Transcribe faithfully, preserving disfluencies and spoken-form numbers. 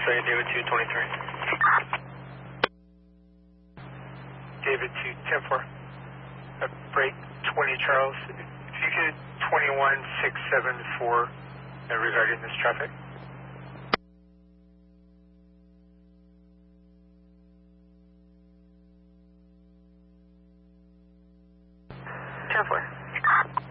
Sorry, David two twenty-three. David two ten four. Uh, break twenty Charles. If you could twenty-one six seven four uh, regarding this traffic. ten four.